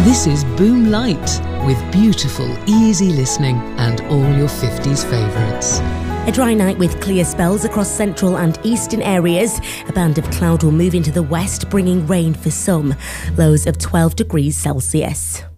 This is Boom Light with beautiful, easy listening and all your 50s favourites. A dry night with clear spells across central and eastern areas. A band of cloud will move into the west, bringing rain for some. Lows of 12 degrees Celsius.